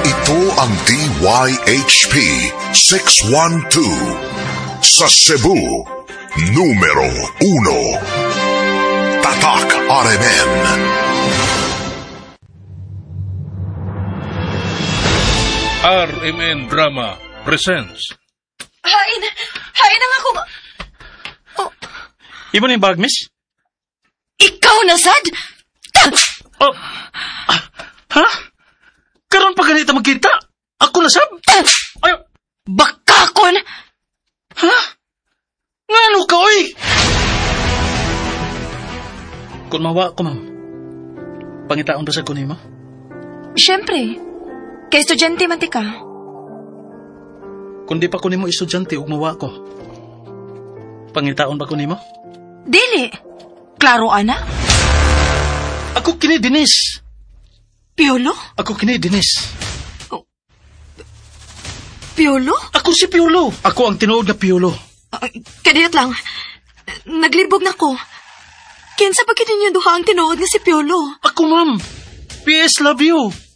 Ito ang DYHP 612 sa Cebu, numero 1. Tatak RMN. RMN Drama presents. Hain na nga kung... Oh, Ibo na yung bag, miss? ikaw na, Sad? Oh. Ha? Karon pa ganito magkita? Ako na, sab? Ay, Bakakon! ha? Ngano ka, oy? Kung mawa ko, ma'am. Pangitaon ba sa kunin mo? Siyempre, kay estudyante man ti ka. Kung di pa kunin mo estudyante, ug mawa ko. Pangitaon ba kunin mo? Dili. Klaro, ana? Ako kini Dinis. Piolo? Ako kini Dinis. Piolo? Ako si Piolo. Ako ang tinuod na Piolo. Kadiyot lang. Naglibog na ko. Kinsa pa kini niyo duha ang tinuod nga si Piolo? Ako, ma'am. PS love you.